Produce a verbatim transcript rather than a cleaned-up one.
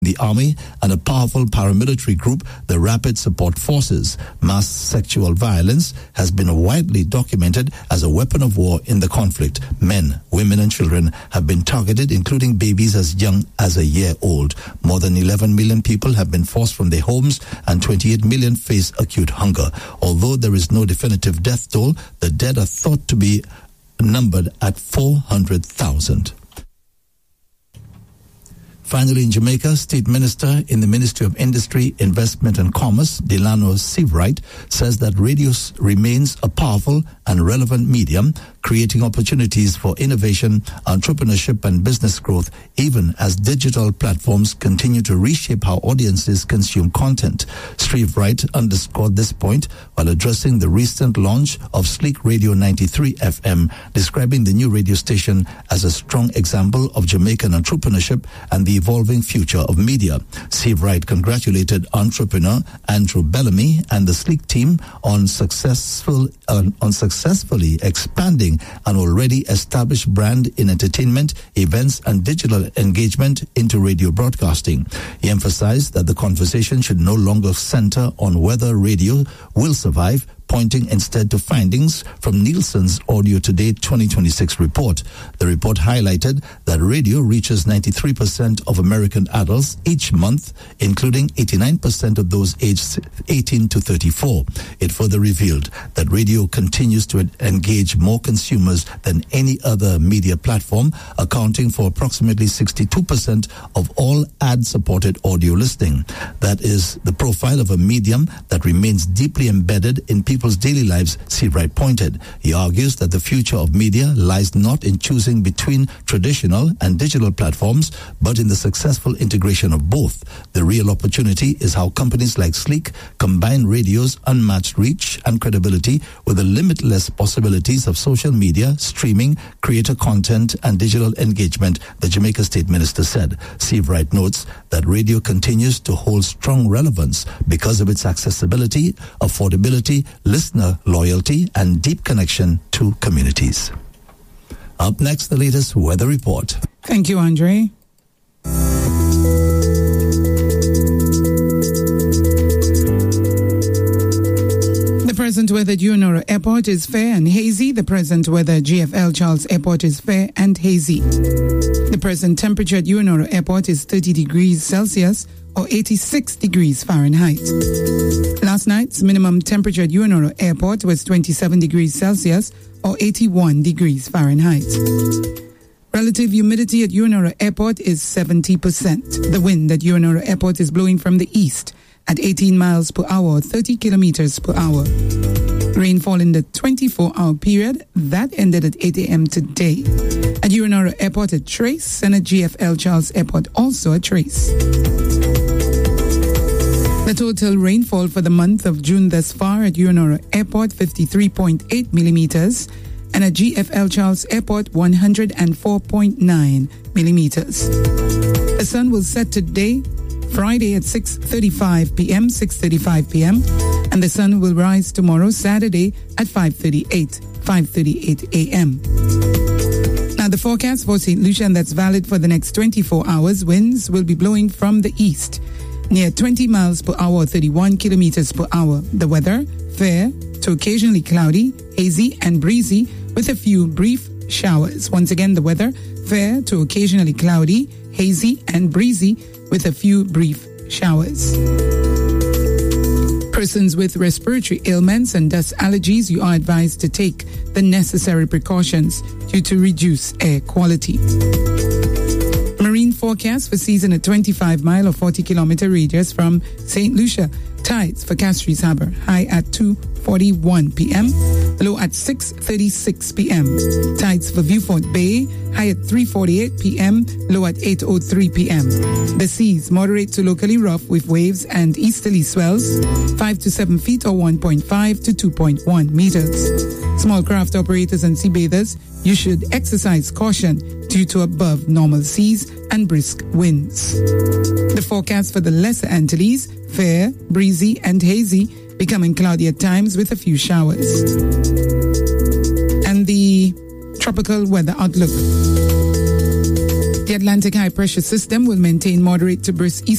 the Army and a powerful paramilitary group, the Rapid Support Forces. Mass sexual violence has been widely documented as a weapon of war in the conflict. Men, women and children have been targeted, including babies as young as a year old. More than eleven million people have been forced from their homes and twenty-eight million face acute hunger. Although there is no definitive death toll, the dead are thought to be numbered at four hundred thousand. Finally, in Jamaica, State Minister in the Ministry of Industry, Investment and Commerce, Delano Seavright, says that radio remains a powerful and relevant medium, creating opportunities for innovation, entrepreneurship and business growth, even as digital platforms continue to reshape how audiences consume content. Seavright underscored this point while addressing the recent launch of Sleek Radio ninety-three F M, describing the new radio station as a strong example of Jamaican entrepreneurship and the evolving future of media. Seavright congratulated entrepreneur Andrew Bellamy and the Sleek team on successful uh, on successfully expanding an already established brand in entertainment, events and digital engagement into radio broadcasting. He emphasized that the conversation should no longer center on whether radio will survive, pointing instead to findings from Nielsen's Audio Today twenty twenty-six report. The report highlighted that radio reaches ninety-three percent of American adults each month, including eighty-nine percent of those aged eighteen to thirty-four. It further revealed that radio continues to engage more consumers than any other media platform, accounting for approximately sixty-two percent of all ad-supported audio listening. That is the profile of a medium that remains deeply embedded in people's daily lives, Seavright pointed. He argues that the future of media lies not in choosing between traditional and digital platforms, but in the successful integration of both. The real opportunity is how companies like Sleek combine radio's unmatched reach and credibility with the limitless possibilities of social media, streaming, creator content, and digital engagement, the Jamaica State Minister said. Seavright notes that radio continues to hold strong relevance because of its accessibility, affordability, listener loyalty, and deep connection to communities. Up next, the latest weather report. Thank you, Andre. The present weather at Uonoro Airport is fair and hazy. The present weather at G F L Charles Airport is fair and hazy. The present temperature at Uonoro Airport is thirty degrees Celsius or eighty-six degrees Fahrenheit. Last night's minimum temperature at Uonoro Airport was twenty-seven degrees Celsius or eighty-one degrees Fahrenheit. Relative humidity at Uonoro Airport is seventy percent. The wind at Uonoro Airport is blowing from the east at eighteen miles per hour or thirty kilometers per hour. Rainfall in the twenty-four hour period that ended at eight a.m. today. At Uonoro Airport, a trace, and at G F L Charles Airport, also a trace. The total rainfall for the month of June thus far at Uonoro Airport, fifty-three point eight millimeters, and at G F L Charles Airport, one hundred four point nine millimeters. The sun will set today, Friday at six thirty-five p.m., six thirty-five p.m., and the sun will rise tomorrow, Saturday, at five thirty-eight, five thirty-eight a.m. Now, the forecast for Saint Lucia, and that's valid for the next twenty-four hours, winds will be blowing from the east, near twenty miles per hour, thirty-one kilometers per hour. The weather, fair to occasionally cloudy, hazy and breezy with a few brief showers. Once again, the weather, fair to occasionally cloudy, hazy and breezy with a few brief showers. Persons with respiratory ailments and dust allergies, you are advised to take the necessary precautions due to reduced air quality. Marine forecast for season at twenty-five mile or forty kilometer radius from Saint Lucia. Tides for Castries Harbour, high at two forty-one p.m., low at six thirty-six p.m. Tides for Viewfort Bay, high at three forty-eight p.m., low at eight oh three p.m. The seas moderate to locally rough with waves and easterly swells, five to seven feet or one point five to two point one meters. Small craft operators and sea bathers, you should exercise caution due to above normal seas and brisk winds. The forecast for the Lesser Antilles, fair, breezy and hazy, becoming cloudy at times with a few showers. And the tropical weather outlook. The Atlantic high pressure system will maintain moderate to brisk east